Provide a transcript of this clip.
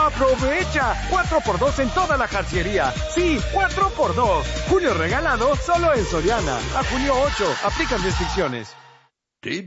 ¡Aprovecha! 4x2 en toda la jarciería. Sí, 4x2. Julio regalado solo en Soriana. A junio 8. Aplican restricciones.